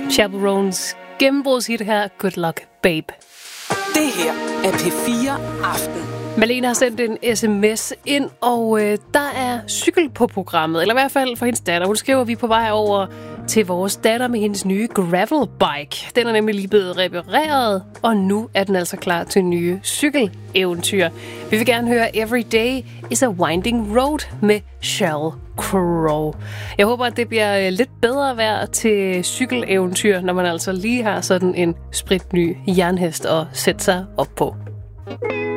Chaperones gennembrudshit her, Good Luck Babe. Det her er P4 Aften. Malene har sendt en sms ind, og der er cykel på programmet, eller i hvert fald for hendes datter. Hun skriver, at vi er på vej over til vores datter med hendes nye gravelbike. Den er nemlig lige blevet repareret, og nu er den altså klar til nye cykeleventyr. Vi vil gerne høre Every Day is a Winding Road med Sheryl Crow. Jeg håber, at det bliver lidt bedre vejr til cykeleventyr, når man altså lige har sådan en spritny jernhest at sætte sig op på.